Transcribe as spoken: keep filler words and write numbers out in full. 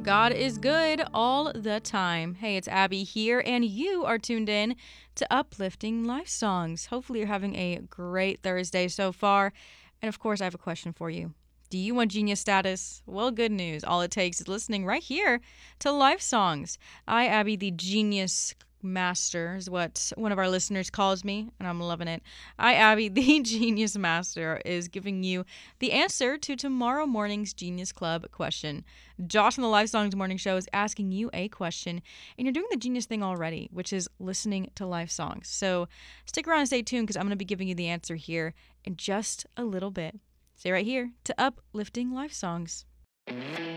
God is good all the time. Hey, it's Abby here, and you are tuned in to Uplifting Life Songs. Hopefully, you're having a great Thursday so far. And of course, I have a question for you. Do you want genius status? Well, good news. All it takes is listening right here to Life Songs. I, Abby, the genius master, is what one of our listeners calls me, and I'm loving it. I, Abby, the genius master, is giving you the answer to tomorrow morning's Genius Club question. Josh on the Life Songs Morning Show is asking you a question, and you're doing the genius thing already, which is listening to life songs. So stick around and stay tuned because I'm going to be giving you the answer here in just a little bit. Stay right here to Uplifting Life Songs.